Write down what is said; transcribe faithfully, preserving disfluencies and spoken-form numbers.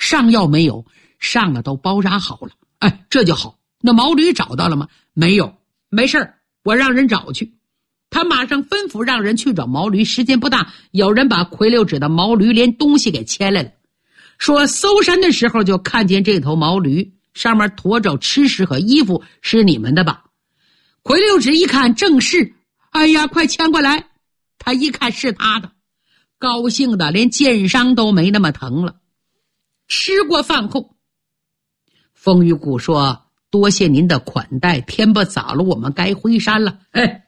上药没有，上了都包扎好了。哎，这就好。那毛驴找到了吗？没有。没事儿，我让人找去。他马上吩咐让人去找毛驴，时间不大，有人把魁六指的毛驴连东西给牵来了，说搜山的时候就看见这头毛驴，上面驮着吃食和衣服，是你们的吧？魁六指一看正是，哎呀，快牵过来。他一看是他的，高兴的连箭伤都没那么疼了。吃过饭后，风雨谷说，多谢您的款待，天不早了，我们该回山了。哎，